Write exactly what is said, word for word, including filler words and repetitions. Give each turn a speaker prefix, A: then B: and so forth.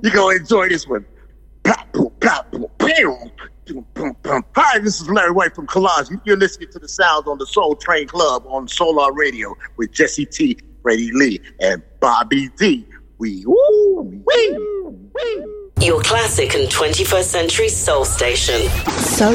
A: You're going to enjoy this one. Plop, boom, plop, boom, pew. Boom, boom, boom. Hi, this is Larry White from Collage. You're listening to the sounds on the Soul Train Club on Solar Radio with Jesse T, Freddie Lee, and Bobby D. We, woo, wee, wee.
B: Your classic and twenty-first century soul station. So